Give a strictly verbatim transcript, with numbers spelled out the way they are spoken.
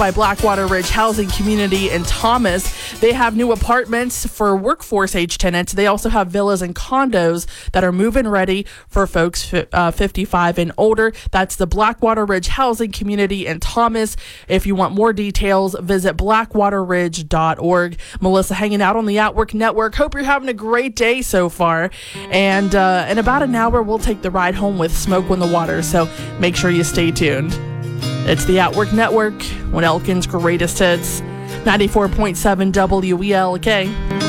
by Blackwater Ridge Housing Community in Thomas. They have new apartments for workforce age tenants. They also have villas and condos that are move-in ready for folks uh, fifty-five and older. That's the Blackwater Ridge Housing Community in Thomas. If you want more details, visit blackwater ridge dot org. Melissa hanging out on the Outwork Network. Hope you're having a great day so far. And uh, in about an hour, we'll take the ride home with Smoke on the Water. So make sure you stay tuned. It's the Outwork Network, one Elkin's greatest hits, ninety-four point seven W E L K.